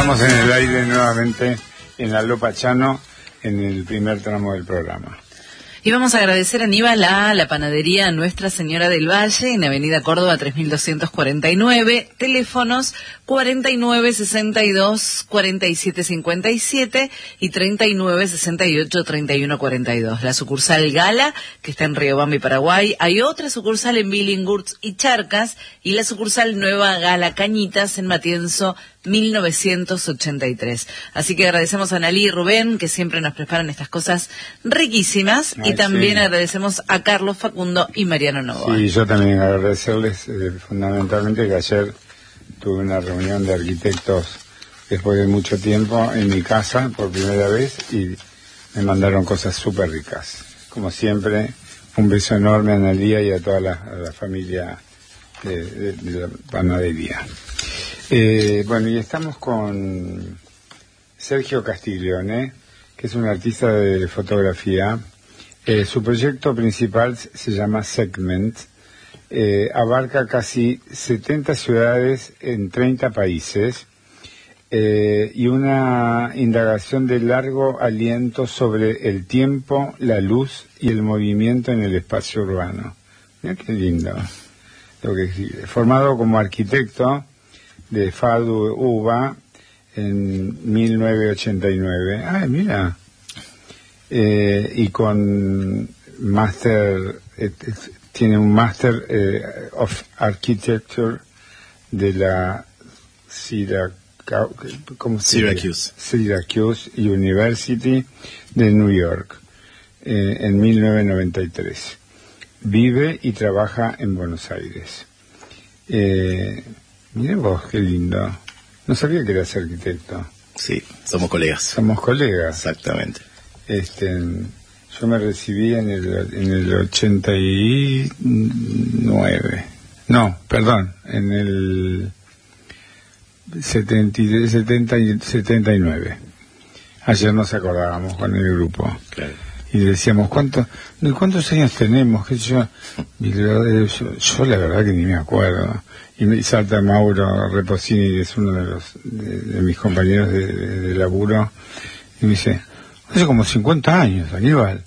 estamos en el aire nuevamente en la Lopa Chano, en el primer tramo del programa. Y vamos a agradecer a Aníbal a la panadería Nuestra Señora del Valle, en Avenida Córdoba 3249, teléfonos 4962-4757 y 3968-3142. La sucursal Gala, que está en Riobamba y Paraguay. Hay otra sucursal en Billinghurst y Charcas, y la sucursal Nueva Gala Cañitas en Matienzo 1983. Así que agradecemos a Analí y Rubén, que siempre nos preparan estas cosas riquísimas. Ay, y también sí, agradecemos a Carlos, Facundo y Mariano Novoa. Sí, yo también agradecerles fundamentalmente que ayer tuve una reunión de arquitectos después de mucho tiempo en mi casa por primera vez y me mandaron cosas súper ricas. Como siempre, un beso enorme a Analía y a toda la familia de la panadería. Bueno, y estamos con Sergio Castiglione, que es un artista de fotografía. Su proyecto principal se llama Segment. Abarca casi 70 ciudades en 30 países y una indagación de largo aliento sobre el tiempo, la luz y el movimiento en el espacio urbano. Mira qué lindo lo que escribe. Formado como arquitecto de FADU UBA en 1989. ¡Ay, mira! Y con máster, tiene un máster of Architecture de la Syracuse University de New York en 1993. Vive y trabaja en Buenos Aires. Miren vos, qué lindo. No sabía que eras arquitecto. Sí, somos colegas. Somos colegas. Exactamente. Yo me recibí en el 89. No, perdón, en el 79. Ayer nos acordábamos con el grupo. Claro. Y decíamos, ¿cuántos años tenemos? ¿Qué sé yo? Y yo la verdad que ni me acuerdo. Y me salta Mauro Reposini, que es uno de mis compañeros de laburo, y me dice, hace como 50 años, Aníbal.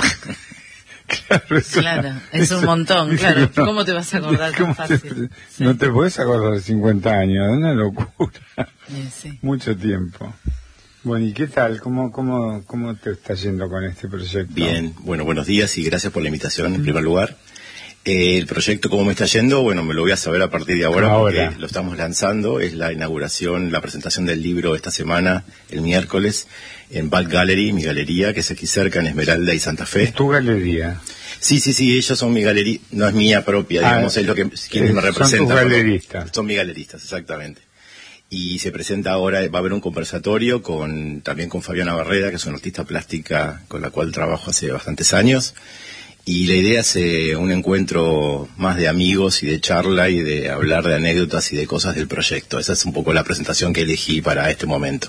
Claro, es un montón, claro. ¿Cómo te vas a acordar tan fácil? Sí. No te puedes acordar de 50 años, es una locura. Sí. Mucho tiempo. Bueno, ¿y qué tal? ¿Cómo te está yendo con este proyecto? Bien, bueno, buenos días y gracias por la invitación en primer lugar. El proyecto, ¿cómo me está yendo? Bueno, me lo voy a saber a partir de ahora porque lo estamos lanzando. Es la inauguración, la presentación del libro esta semana, el miércoles, en Bat Gallery, mi galería, que es aquí cerca, en Esmeralda y Santa Fe. ¿Es tu galería? Sí, ellos son mi galería, no es mía propia, digamos, es lo que quienes me representan. Son tus galeristas. Son mis galeristas, exactamente. Y se presenta ahora, va a haber un conversatorio también con Fabiana Barrera, que es una artista plástica con la cual trabajo hace bastantes años. Y la idea es un encuentro más de amigos y de charla y de hablar de anécdotas y de cosas del proyecto. Esa es un poco la presentación que elegí para este momento.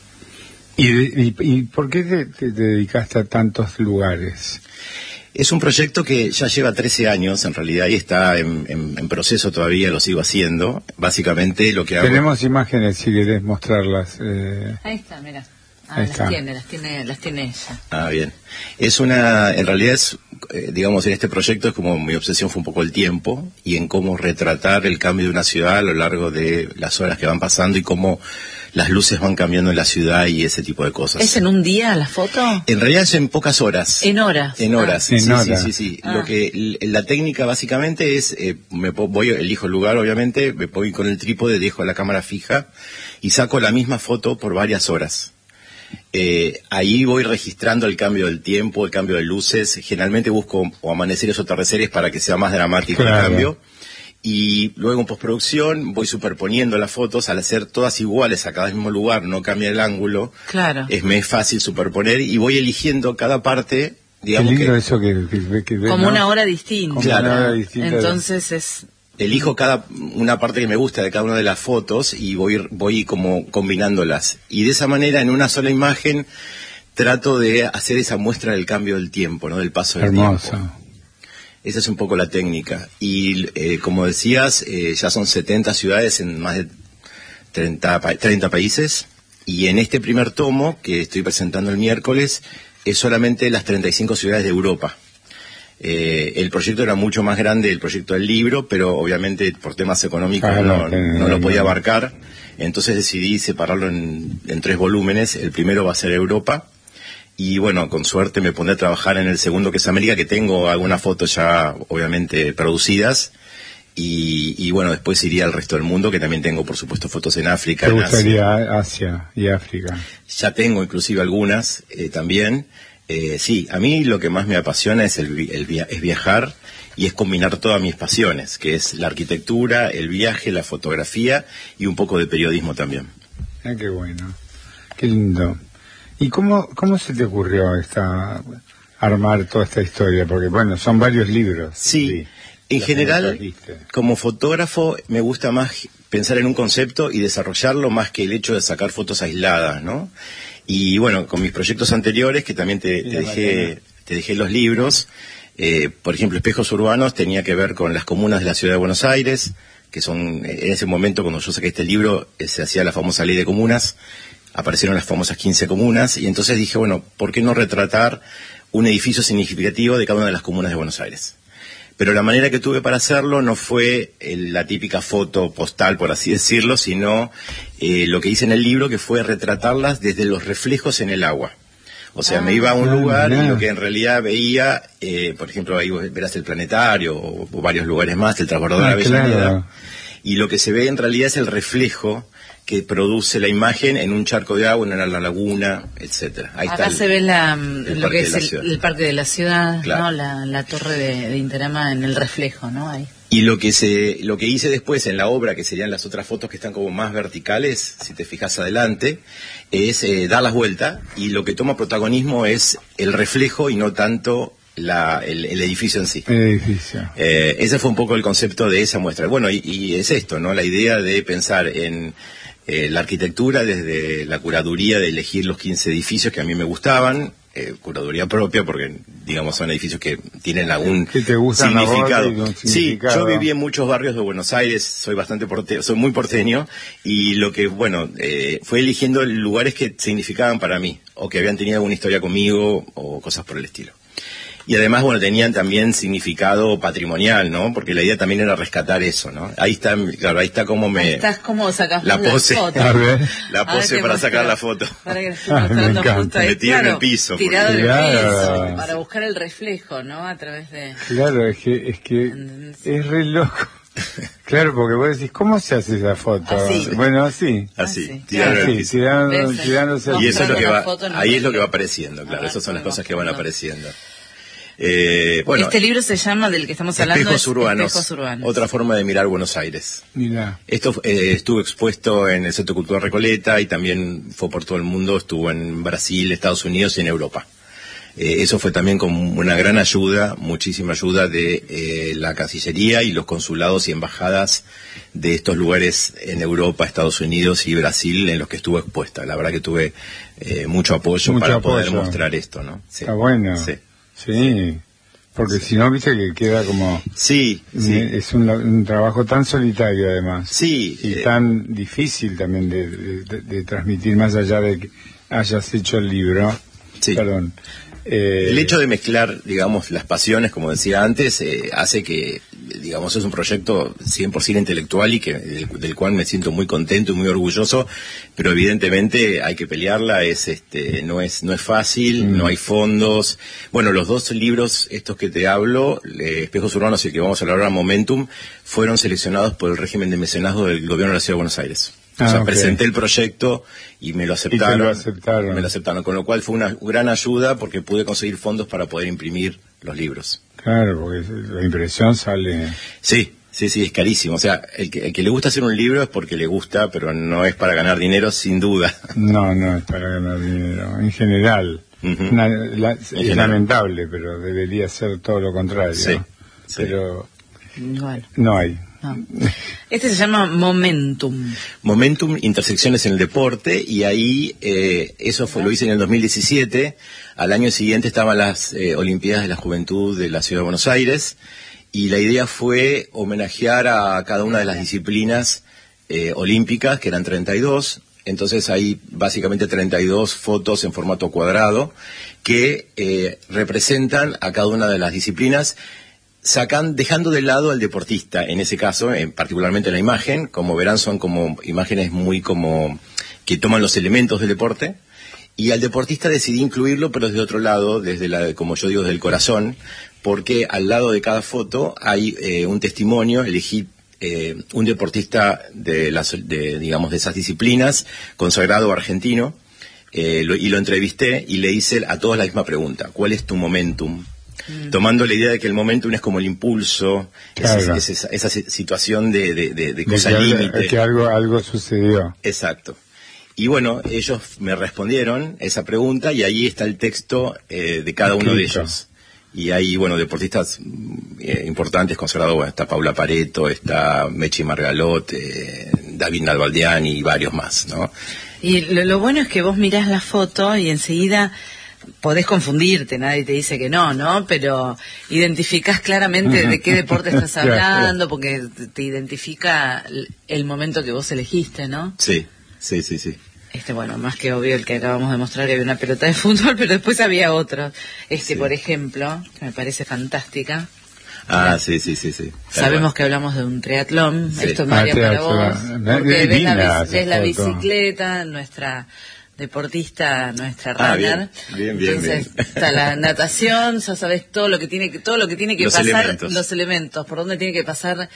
¿Y por qué te dedicaste a tantos lugares? Es un proyecto que ya lleva 13 años, en realidad, y está en proceso todavía, lo sigo haciendo. Básicamente lo que hago... Tenemos imágenes, si querés mostrarlas. Ahí está, mira. Las tiene ella. Ah, bien. En realidad digamos, en este proyecto es como mi obsesión fue un poco el tiempo y en cómo retratar el cambio de una ciudad a lo largo de las horas que van pasando y cómo las luces van cambiando en la ciudad y ese tipo de cosas. ¿Es en un día la foto? En realidad es en pocas horas. ¿En horas? En horas, sí. Ah. Lo que la técnica básicamente es, elijo el lugar, obviamente, me voy con el trípode, dejo la cámara fija y saco la misma foto por varias horas. Ahí voy registrando el cambio del tiempo, el cambio de luces. Generalmente busco o amaneceres o atardeceres para que sea más dramático el cambio. Y luego en postproducción voy superponiendo las fotos al hacer todas iguales a cada mismo lugar, no cambia el ángulo. Claro. Me es fácil superponer y voy eligiendo cada parte, digamos. Qué lindo eso que como ¿no? una hora distinta. Claro. Una hora distinta. Entonces elijo una parte que me gusta de cada una de las fotos y voy como combinándolas. Y de esa manera, en una sola imagen, trato de hacer esa muestra del cambio del tiempo, ¿no? Del paso del tiempo. Esa es un poco la técnica. Y como decías, ya son 70 ciudades en más de 30 países. y en este primer tomo, que estoy presentando el miércoles, es solamente las 35 ciudades de Europa. El proyecto era mucho más grande, el proyecto del libro, pero obviamente por temas económicos no lo podía abarcar. Entonces decidí separarlo en 3 volúmenes. El primero va a ser Europa. Y bueno, con suerte me pondré a trabajar en el segundo, que es América, que tengo algunas fotos ya obviamente producidas. Y bueno, después iría al resto del mundo, que también tengo por supuesto fotos en África. ¿Te gustaría Asia y África? Ya tengo inclusive algunas también. Sí, a mí lo que más me apasiona es es viajar y es combinar todas mis pasiones, que es la arquitectura, el viaje, la fotografía y un poco de periodismo también. Ah, qué bueno, qué lindo. ¿Y cómo se te ocurrió armar toda esta historia? Porque bueno, son varios libros. Sí. En general, como fotógrafo, me gusta más pensar en un concepto y desarrollarlo más que el hecho de sacar fotos aisladas, ¿no? Y bueno, con mis proyectos anteriores, que también te dejé los libros, por ejemplo, Espejos Urbanos tenía que ver con las comunas de la ciudad de Buenos Aires, que son, en ese momento, cuando yo saqué este libro, se hacía la famosa ley de comunas, aparecieron las famosas 15 comunas, y entonces dije, bueno, ¿por qué no retratar un edificio significativo de cada una de las comunas de Buenos Aires? Pero la manera que tuve para hacerlo no fue la típica foto postal, por así decirlo, sino lo que hice en el libro, que fue retratarlas desde los reflejos en el agua. O sea, me iba a un lugar y lo que en realidad veía, por ejemplo, ahí verás el planetario o varios lugares más, el transbordador de Avellaneda. Claro. Y lo que se ve en realidad es el reflejo que produce la imagen en un charco de agua, en una laguna, etcétera. Ahí acá está se ve lo que es el parque de la ciudad, claro. ¿No? La torre de Interama en el reflejo, ¿no? Ahí. Y lo que hice después en la obra, que serían las otras fotos que están como más verticales, si te fijas adelante, es dar las vueltas, y lo que toma protagonismo es el reflejo y no tanto el edificio en sí. El edificio. Ese fue un poco el concepto de esa muestra. Bueno, y es esto, ¿no? La idea de pensar en la arquitectura desde la curaduría de elegir los 15 edificios que a mí me gustaban, curaduría propia, porque digamos son edificios que tienen algún significado. Sí, yo viví en muchos barrios de Buenos Aires, soy muy porteño, y lo que, bueno, fue eligiendo lugares que significaban para mí, o que habían tenido alguna historia conmigo, o cosas por el estilo. Y además, bueno, tenían también significado patrimonial, ¿no? Porque la idea también era rescatar eso, ¿no? Ahí está, claro, ahí está como Ahí estás como sacas la pose, foto. La pose para sacar la foto. Para que estoy mostrando justo ahí. Metido en el piso. Tirado en el piso, para buscar el reflejo, ¿no? A través de... Claro, es que es re loco. Claro, porque vos decís, ¿cómo se hace esa foto? Así. Bueno, así. Tirándose al Y eso es lo que va, ahí es lo que va apareciendo, claro, esas son las cosas que van apareciendo. Bueno, este libro se llama, del que estamos hablando, Espejos Urbanos, Urbanos. Otra forma de mirar Buenos Aires. Mirá. Esto estuvo expuesto en el Centro Cultural Recoleta y también fue por todo el mundo, estuvo en Brasil, Estados Unidos y en Europa. Eso fue también con una gran ayuda, muchísima ayuda de la Cancillería y los consulados y embajadas de estos lugares en Europa, Estados Unidos y Brasil, en los que estuve expuesta. La verdad que tuve mucho apoyo para poder mostrar esto, ¿no? Sí. Está bueno. Sí, porque si no, viste que queda como... Sí. Es un trabajo tan solitario, además. Sí. Y tan difícil también de transmitir, más allá de que hayas hecho el libro. Sí. Perdón. El hecho de mezclar, digamos, las pasiones, como decía antes, hace que, digamos, es un proyecto 100% intelectual y del cual me siento muy contento y muy orgulloso, pero evidentemente hay que pelearla, no es fácil, no hay fondos. Bueno, los 2 libros, estos que te hablo, Espejos Urbanos y el que vamos a hablar ahora, Momentum, fueron seleccionados por el régimen de mecenazgo del gobierno de la Ciudad de Buenos Aires. O sea, presenté el proyecto y me lo aceptaron. Me lo aceptaron, con lo cual fue una gran ayuda porque pude conseguir fondos para poder imprimir los libros. Claro, porque la impresión sale... Sí, es carísimo. O sea, el que le gusta hacer un libro es porque le gusta, pero no es para ganar dinero, sin duda. No es para ganar dinero, en general. Es lamentable, pero debería ser todo lo contrario. Sí. Pero igual. No hay. No. Este se llama Momentum. Momentum, intersecciones en el deporte, y ahí lo hice en el 2017. Al año siguiente estaban las Olimpiadas de la Juventud de la Ciudad de Buenos Aires, y la idea fue homenajear a cada una de las disciplinas olímpicas, que eran 32, Entonces hay básicamente 32 fotos en formato cuadrado que representan a cada una de las disciplinas, dejando de lado al deportista, en ese caso, particularmente la imagen. Como verán, son como imágenes muy como que toman los elementos del deporte, y al deportista decidí incluirlo, pero desde otro lado, como yo digo, desde el corazón, porque al lado de cada foto hay un testimonio. Elegí un deportista digamos, de esas disciplinas, consagrado argentino, y lo entrevisté y le hice a todos la misma pregunta: ¿cuál es tu momentum? Tomando la idea de que el momentum es como el impulso, claro, esa situación de cosa límite. Que algo sucedió. Exacto. Y bueno, ellos me respondieron esa pregunta, y ahí está el texto de cada uno de ellos. Y hay, bueno, deportistas importantes, consagrados. Bueno, está Paula Pareto, está Mechi Margalot, David Nalbandián y varios más, ¿no? Y lo bueno es que vos mirás la foto y enseguida podés confundirte, nadie te dice que no, ¿no? Pero identificás claramente de qué deporte estás hablando, porque te identifica el momento que vos elegiste, ¿no? Sí. Bueno, más que obvio el que acabamos de mostrar, que había una pelota de fútbol, pero después había otros. Por ejemplo, que me parece fantástica. Ah, sí. Sabemos que hablamos de un triatlón. Sí. Esto es María para vos, porque ves la bicicleta, nuestra deportista, nuestra runner. Bien. Entonces está la natación, ya sabes todo lo que tiene que los pasar, elementos. Los elementos, por dónde tiene que pasar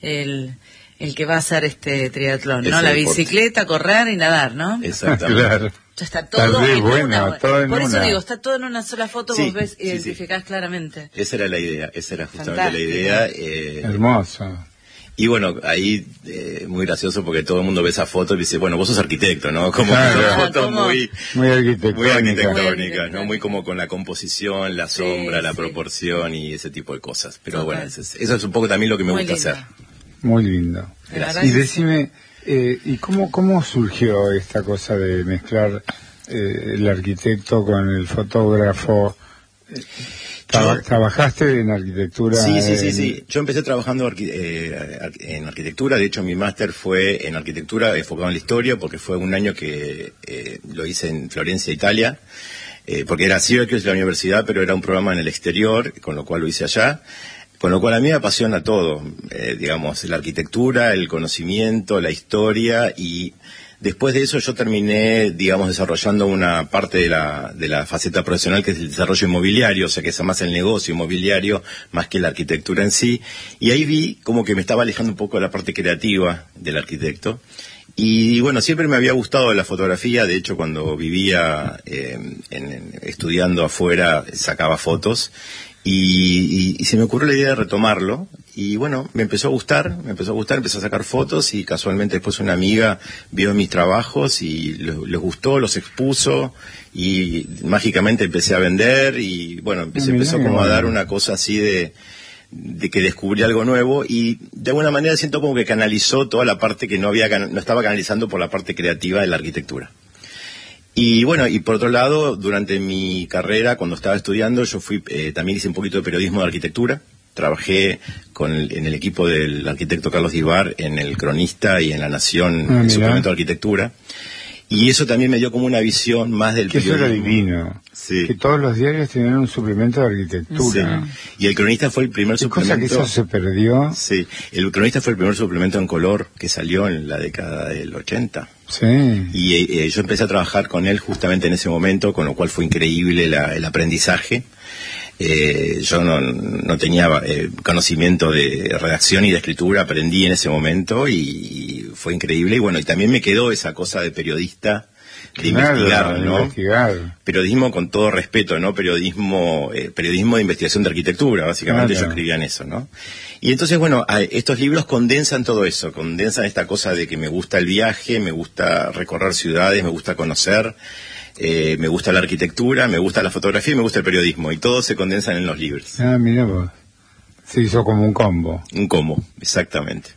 el que va a hacer este triatlón, ¿no? La deporte. Bicicleta, correr y nadar, ¿no? Exactamente. Claro. Está todo en una. Por eso una. digo, está todo en una sola foto, Sí, vos ves, sí, identificás claramente. Esa era la idea, esa era justamente Fantástico. la idea. Hermoso. Y bueno, ahí muy gracioso, porque todo el mundo ve esa foto y dice, bueno, vos sos arquitecto, ¿no? Como Claro. una foto muy arquitectónica, ¿no? Muy como con la composición, la sombra, la proporción y ese tipo de cosas. Pero bueno, eso es un poco también lo que me gusta hacer. Muy lindo. Gracias. Y decime, ¿y cómo surgió esta cosa de mezclar el arquitecto con el fotógrafo? ¿Trabajaste en arquitectura? Sí. Yo empecé trabajando en arquitectura. De hecho, mi máster fue en arquitectura enfocado en la historia, porque fue un año que lo hice en Florencia, Italia, porque era Syracuse la universidad, pero era un programa en el exterior, con lo cual lo hice allá. Con lo cual a mí me apasiona todo, digamos, la arquitectura, el conocimiento, la historia, y después de eso yo terminé, digamos, desarrollando una parte de la faceta profesional, que es el desarrollo inmobiliario, o sea, que es más el negocio inmobiliario, más que la arquitectura en sí, y ahí vi como que me estaba alejando un poco de la parte creativa del arquitecto. Y bueno, siempre me había gustado la fotografía. De hecho, cuando vivía estudiando afuera, sacaba fotos. Y se me ocurrió la idea de retomarlo, y bueno, me empezó a gustar, empecé a sacar fotos, y casualmente después una amiga vio mis trabajos y les gustó, los expuso, y mágicamente empecé a vender, y bueno, empezó como a dar una cosa así de que descubrí algo nuevo, y de alguna manera siento como que canalizó toda la parte que no estaba canalizando por la parte creativa de la arquitectura. Y bueno, y por otro lado, durante mi carrera, cuando estaba estudiando, yo también hice un poquito de periodismo de arquitectura. Trabajé en el equipo del arquitecto Carlos Ibar, en El Cronista y en La Nación, en suplemento de arquitectura. Y eso también me dio como una visión más del periodismo. Eso era divino. Sí. Que todos los diarios tenían un suplemento de arquitectura. Sí. Y El Cronista fue el primer suplemento. Cosa que eso se perdió. Sí. El Cronista fue el primer suplemento en color que salió en la década del 80. Sí. Y yo empecé a trabajar con él justamente en ese momento, con lo cual fue increíble el aprendizaje. Yo no tenía conocimiento de redacción y de escritura, aprendí en ese momento y fue increíble. Y bueno, y también me quedó esa cosa de periodista, de investigar, ¿no? Periodismo con todo respeto, ¿no? Periodismo de investigación de arquitectura, básicamente. Yo escribía en eso, ¿no? Y entonces, bueno, estos libros condensan todo eso, condensan esta cosa de que me gusta el viaje, me gusta recorrer ciudades, me gusta conocer, me gusta la arquitectura, me gusta la fotografía y me gusta el periodismo, y todos se condensan en los libros. Ah, mira vos. Se hizo como un combo. Un combo, exactamente.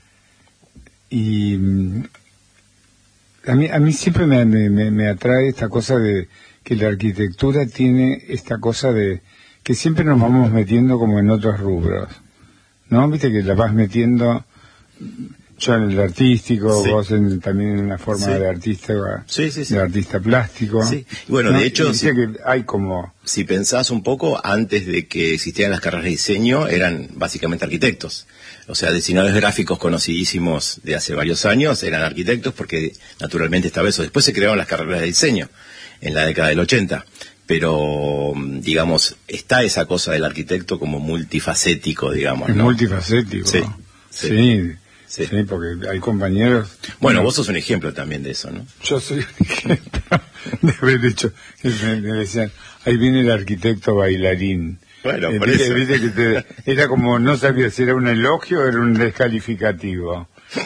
Y a mí siempre me atrae esta cosa de que la arquitectura tiene esta cosa de que siempre nos vamos metiendo como en otros rubros, ¿no? Viste que la vas metiendo, Yo en el artístico, Sí. vos también en una forma Sí. de artista, Sí, sí, sí. de artista plástico. Sí. Y bueno, ¿no? de hecho, Y dice que hay como... si pensás un poco, antes de que existieran las carreras de diseño, eran básicamente arquitectos. O sea, diseñadores gráficos conocidísimos de hace varios años eran arquitectos porque naturalmente estaba eso. Después se crearon las carreras de diseño en la década del 80. Pero, digamos, está esa cosa del arquitecto como multifacético, digamos, Es ¿no? multifacético. Sí, Sí, sí. sí, Sí. porque hay compañeros... Bueno, vos sos un ejemplo también de eso, ¿no? Yo soy un ejemplo de haber dicho, me decían, ahí viene el arquitecto bailarín. Bueno, por Viste- eso. viste que era como, no sabía si era un elogio o era un descalificativo.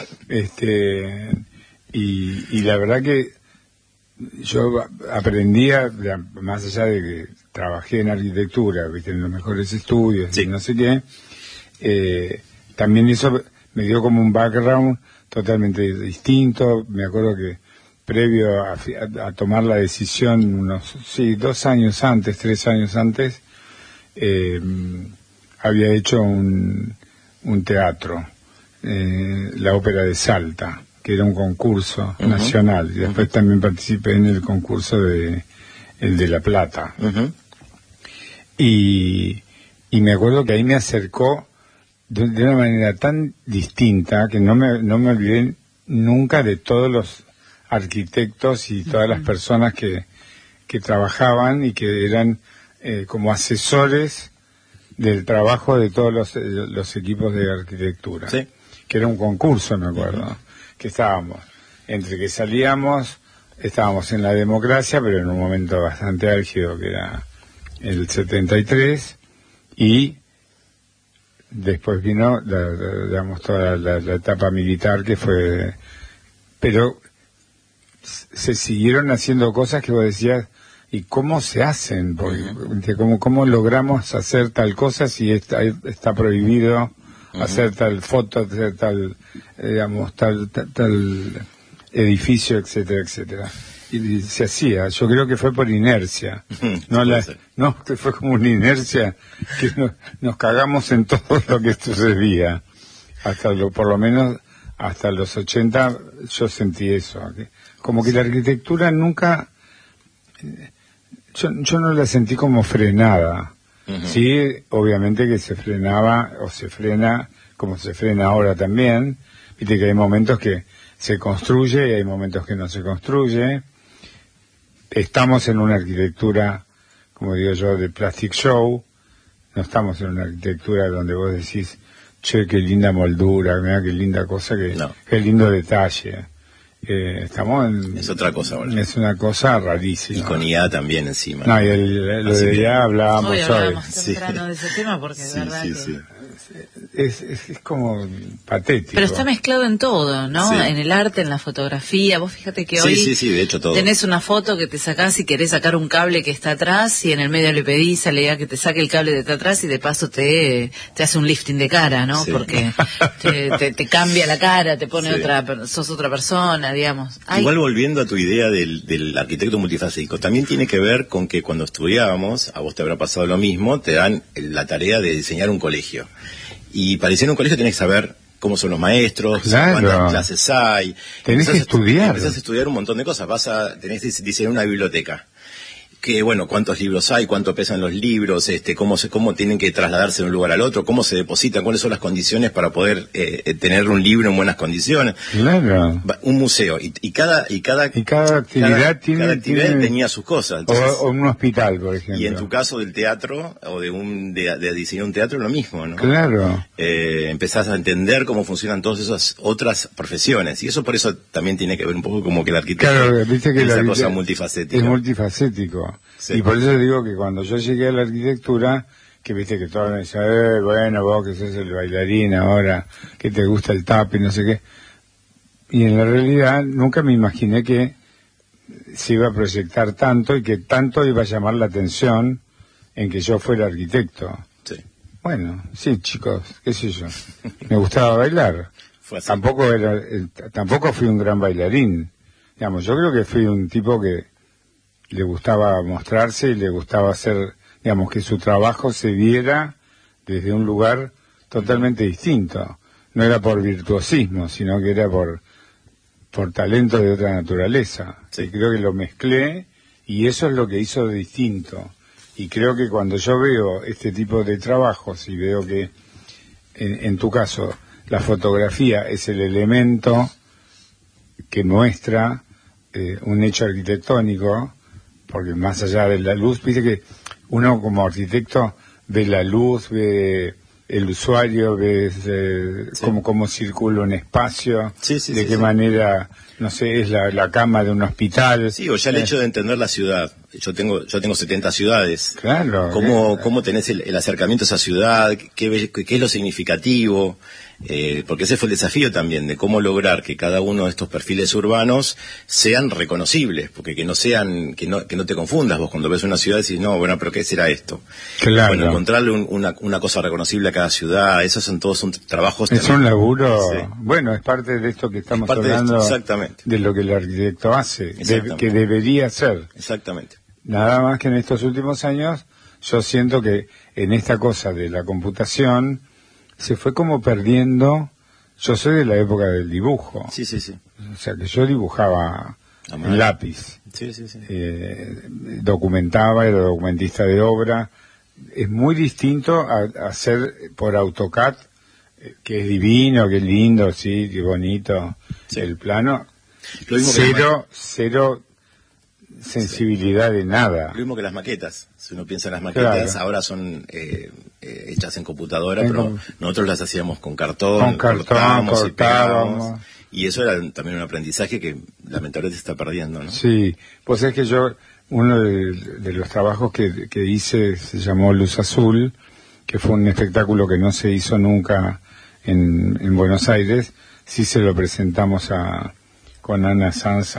Y la verdad que yo aprendía, más allá de que trabajé en arquitectura, viste, en los mejores estudios, Sí. y no sé qué, también eso me dio como un background totalmente distinto. Me acuerdo que previo a tomar la decisión, unos 2 años antes, 3 años antes, había hecho un teatro, la Ópera de Salta, que era un concurso Ujú. nacional, y después también participé en el concurso el de La Plata. Ujú. Y me acuerdo que ahí me acercó de una manera tan distinta que no me olvidé nunca de todos los arquitectos y todas las personas que trabajaban y que eran como asesores del trabajo de todos los equipos de arquitectura. Sí. Que era un concurso, me acuerdo, que estábamos, entre que estábamos en la democracia, pero en un momento bastante álgido, que era el 73, y después vino, digamos, toda la etapa militar, que fue... Pero se siguieron haciendo cosas que vos decías, ¿y cómo se hacen? Porque, ¿cómo logramos hacer tal cosa si está prohibido hacer tal foto, hacer tal, digamos, tal edificio, etcétera, etcétera? Y se hacía. Yo creo que fue por inercia. No, que fue como una inercia que nos cagamos en todo lo que sucedía. Por lo menos hasta los 80 yo sentí eso. Como que la arquitectura nunca... Yo no la sentí como frenada. Ujú. Sí, obviamente que se frenaba o se frena, como se frena ahora también. Viste que hay momentos que se construye y hay momentos que no se construye. Estamos en una arquitectura, como digo yo, de plastic show. No estamos en una arquitectura donde vos decís, che, qué linda moldura, mirá qué linda cosa, No. qué lindo detalle. Estamos en... Es otra cosa ahora. Es una cosa rarísima. Y con IA también encima. No, y lo Así de que- IA hablábamos Hoy hoy. hablábamos Sí. temprano de ese tema porque es Sí, verdad sí, que... sí. Es como patético. Pero está mezclado en todo, ¿no? Sí. En el arte, en la fotografía. Vos fíjate que Sí, hoy sí, sí, de hecho todo. tenés una foto que te sacás y querés sacar un cable que está atrás y en el medio le pedís a la IA que te saque el cable de atrás y de paso te hace un lifting de cara, ¿no? Sí. Porque te cambia la cara, te pone Sí. sos otra persona, digamos. Ay, Igual volviendo a tu idea del arquitecto multifacético, también tiene que ver con que cuando estudiábamos, a vos te habrá pasado lo mismo, te dan la tarea de diseñar un colegio. Y para diseñar un colegio tenés que saber cómo son los maestros, Claro. cuántas clases hay. Tenés que Empezás a estudiar. Empezás a estudiar un montón de cosas. Tenés que diseñar una biblioteca. Que bueno, cuántos libros hay, cuánto pesan los libros, cómo tienen que trasladarse de un lugar al otro, cómo se depositan, cuáles son las condiciones para poder tener un libro en buenas condiciones. Claro. Un museo y cada actividad tiene tenía sus cosas. Entonces, o un hospital, por ejemplo. y en tu caso del teatro o de diseñar un teatro lo mismo, ¿no? Claro. Empezás a entender cómo funcionan todas esas otras profesiones y eso por eso también tiene que ver un poco como que el arquitecto Claro, viste que es esa la cosa es multifacética. multifacético. Sí. Y por eso digo que cuando yo llegué a la arquitectura, que viste que todos me decían, bueno, vos que sos el bailarín ahora, que te gusta el tap y no sé qué. Y en la realidad nunca me imaginé que se iba a proyectar tanto y que tanto iba a llamar la atención en que yo fuera arquitecto. Sí, Bueno, sí, chicos, qué sé yo. Me gustaba bailar. fue así. Tampoco fui un gran bailarín. Digamos, yo creo que fui un tipo que le gustaba mostrarse y le gustaba hacer, digamos, que su trabajo se viera desde un lugar totalmente distinto. no era por virtuosismo, sino que era por talento de otra naturaleza. Sí. Y creo que lo mezclé y eso es lo que hizo de distinto. Y creo que cuando yo veo este tipo de trabajos y veo que en tu caso la fotografía es el elemento que muestra un hecho arquitectónico, porque más allá de la luz, viste que uno como arquitecto ve la luz, ve el usuario, ve cómo circula un espacio, de qué manera, no sé, es la cama de un hospital. Sí, o ya el hecho de entender la ciudad. Yo tengo 70 ciudades. Claro. ¿Cómo tenés el acercamiento a esa ciudad? ¿Qué es lo significativo? Porque ese fue el desafío también, de cómo lograr que cada uno de estos perfiles urbanos sean reconocibles, porque que no te confundas vos cuando ves una ciudad y decís, no, bueno, pero ¿qué será esto? Claro. Bueno, encontrarle una cosa reconocible a cada ciudad, esos son trabajos. Es un laburo, bueno, es parte de esto que estamos hablando, exactamente, de lo que el arquitecto hace, que debería ser. Exactamente. Nada más que en estos últimos años, yo siento que en esta cosa de la computación se fue como perdiendo. Yo soy de la época del dibujo. Sí. O sea, que yo dibujaba en lápiz. Sí. Documentaba, era documentista de obra. Es muy distinto a hacer por AutoCAD, que es divino, que es lindo, sí, qué bonito el plano. Lo mismo Cero sensibilidad de nada. Lo mismo que las maquetas. Si uno piensa en las maquetas, ahora son hechas en computadora, pero nosotros las hacíamos con cartón, cortábamos y pegábamos. Y eso era también un aprendizaje que lamentablemente se está perdiendo, ¿no? Sí, pues es que uno de los trabajos que hice se llamó Luz Azul, que fue un espectáculo que no se hizo nunca en Buenos Aires. Sí se lo presentamos con Ana Sanz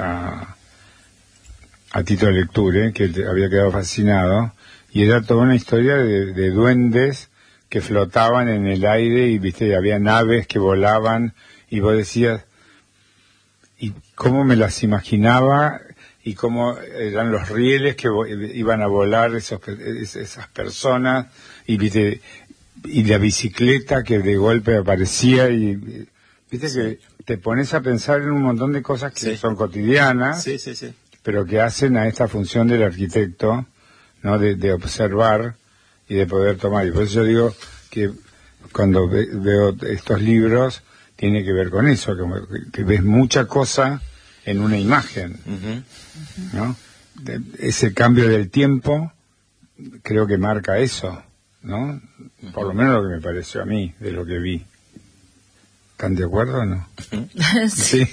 a Tito Lecture, que había quedado fascinado, y era toda una historia de duendes que flotaban en el aire y viste, había naves que volaban y vos decías, y cómo me las imaginaba y cómo eran los rieles que iban a volar esas personas y viste, y la bicicleta que de golpe aparecía y viste que te pones a pensar en un montón de cosas que son cotidianas, pero que hacen a esta función del arquitecto, ¿no? De observar y de poder tomar. Y por eso yo digo que cuando veo estos libros tiene que ver con eso, que ves mucha cosa en una imagen, ¿no? Ese cambio del tiempo creo que marca eso, ¿no? Por lo menos lo que me pareció a mí, de lo que vi. ¿Están de acuerdo o no? Sí.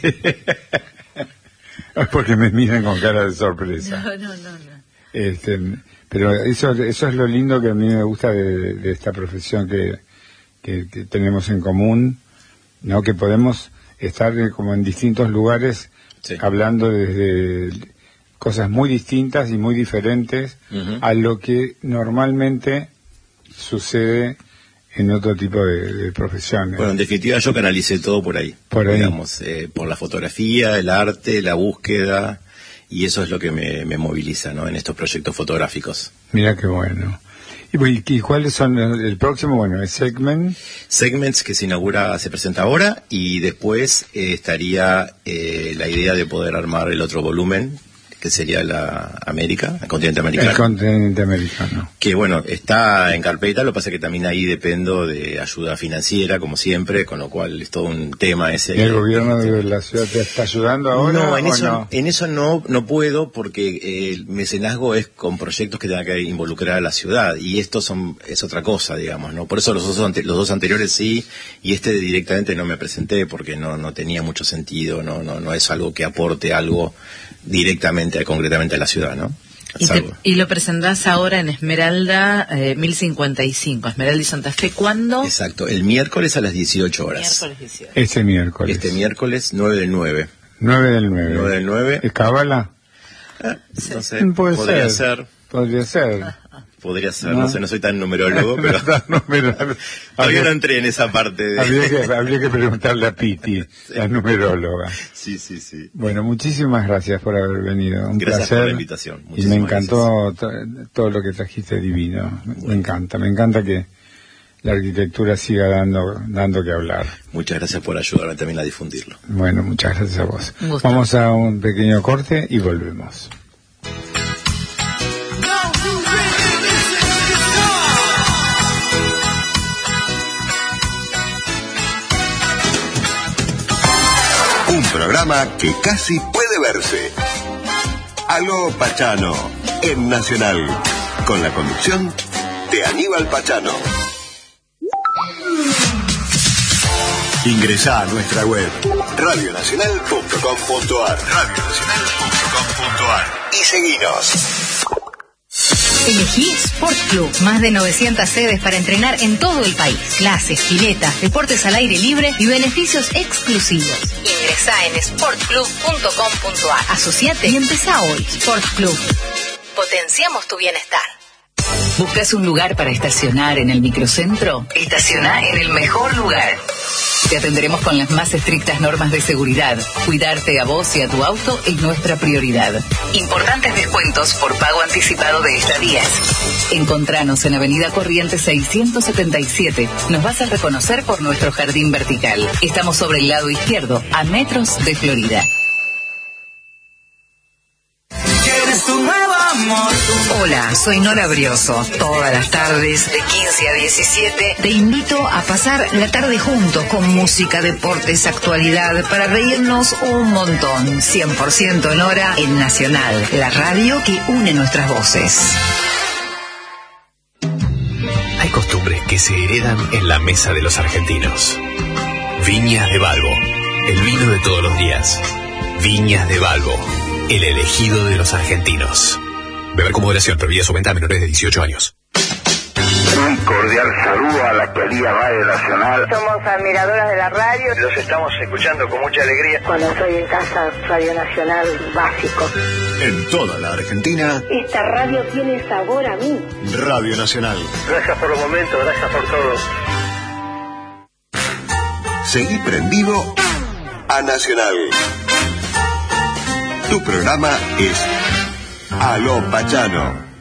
Porque me miran con cara de sorpresa. No. Pero eso es lo lindo que a mí me gusta de esta profesión que tenemos en común, ¿no? Que podemos estar como en distintos lugares hablando desde cosas muy distintas y muy diferentes a lo que normalmente sucede en otro tipo de profesiones. Bueno, en definitiva yo canalicé todo por ahí. Digamos, por la fotografía, el arte, la búsqueda, y eso es lo que me moviliza, ¿no? En estos proyectos fotográficos. Mira qué bueno. ¿Y cuáles son el próximo? Bueno, es Segments, que se presenta ahora, y después estaría la idea de poder armar el otro volumen, que sería la América, el continente americano. El continente americano. Que bueno, está en carpeta, lo que pasa es que también ahí dependo de ayuda financiera, como siempre, con lo cual es todo un tema ese. ¿El gobierno de la ciudad te está ayudando ahora? No, en eso no puedo, porque el mecenazgo es con proyectos que tengan que involucrar a la ciudad, y esto es otra cosa, digamos, ¿no? Por eso los dos anteriores sí, y directamente no me presenté, porque no tenía mucho sentido, no es algo que aporte algo directamente, concretamente a la ciudad, ¿no? Y lo presentás ahora en Esmeralda 1055, Esmeralda y Santa Fe, ¿cuándo? Exacto, el miércoles a las 18 horas. Miércoles 18. Este miércoles 9 del 9. 9 del 9. 9 del 9. ¿Es cábala? No sé, podría ser. Podría ser, no sé, no soy tan numerólogo, pero todavía no entré en esa parte. Habría que preguntarle a Piti, la numeróloga. Sí. Bueno, muchísimas gracias por haber venido. Un gracias placer. Por la invitación. Y me encantó todo lo que trajiste divino. Me encanta la arquitectura siga dando que hablar. Muchas gracias por ayudarme también a difundirlo. Bueno, muchas gracias a vos. Vamos a un pequeño corte y volvemos. Un programa que casi puede verse. Aló Pachano, en Nacional, con la conducción de Aníbal Pachano. Ingresá a nuestra web radionacional.com.ar y seguinos. Elegí Sport Club, más de 900 sedes para entrenar en todo el país. Clases, piletas, deportes al aire libre y beneficios exclusivos. Ingresá en sportclub.com.ar. Asociate y empezá hoy. Sport Club. Potenciamos tu bienestar. ¿Buscas un lugar para estacionar en el microcentro? Estaciona en el mejor lugar. Te atenderemos con las más estrictas normas de seguridad. Cuidarte a vos y a tu auto es nuestra prioridad. Importantes descuentos por pago anticipado de estadías. Encontranos en Avenida Corrientes 677. Nos vas a reconocer por nuestro jardín vertical. Estamos sobre el lado izquierdo, a metros de Florida. Hola, soy Nora Brioso. Todas las tardes, de 15 a 17, te invito a pasar la tarde juntos con música, deportes, actualidad, para reírnos un montón. 100% Nora en Nacional, la radio que une nuestras voces. Hay costumbres que se heredan en la mesa de los argentinos. Viñas de Balbo, el vino de todos los días. Viñas de Balbo, el elegido de los argentinos. Beber con moderación, prohibida su venta a menores de 18 años. Un cordial saludo a la actualidad Radio Nacional. Somos admiradoras de la radio. Los estamos escuchando con mucha alegría. Cuando estoy en casa, Radio Nacional básico. En toda la Argentina, Esta radio tiene sabor a mí. Radio Nacional. Gracias por los momentos, gracias por todo. Seguí prendido a Nacional. Tu programa es Aló Pachano.